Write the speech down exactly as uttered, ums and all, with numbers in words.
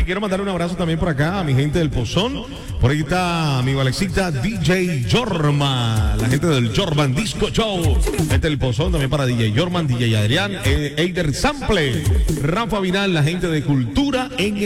Oye, quiero mandar un abrazo también por acá a mi gente del Pozón. Por ahí está mi valecita D J Jorman, la gente del Jorman Disco Show. Gente del Pozón también para D J Jorman, D J Adrián, eh, Eider Sample, Rafa Vidal, la gente de Cultura en